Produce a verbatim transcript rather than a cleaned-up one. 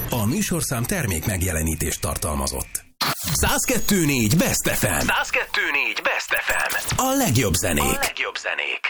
A műsorszám termék megjelenítést tartalmazott. száz kettő négy Best ef em. száz kettő négy Best ef em. A legjobb zenék. A legjobb zenék.